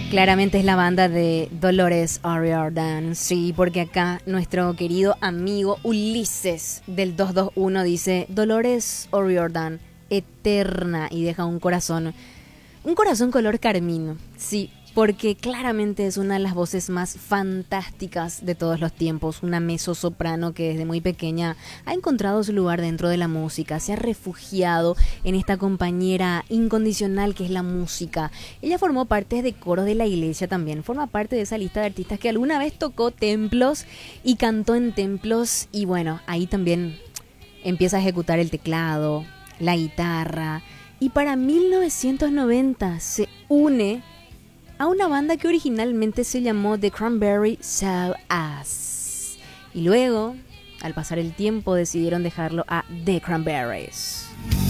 Claramente es la banda de Dolores O'Riordan, sí, porque acá nuestro querido amigo Ulises del 221 dice Dolores O'Riordan, eterna, y deja un corazón color carmín, sí, porque claramente es una de las voces más fantásticas de todos los tiempos, una mezzosoprano que desde muy pequeña ha encontrado su lugar dentro de la música, se ha refugiado en esta compañera incondicional que es la música. Ella formó parte de coros de la iglesia también, forma parte de esa lista de artistas que alguna vez tocó templos y cantó en templos, y bueno, ahí también empieza a ejecutar el teclado, la guitarra, y para 1990 se une a una banda que originalmente se llamó The Cranberry Saw Us. Y luego, al pasar el tiempo, decidieron dejarlo a The Cranberries.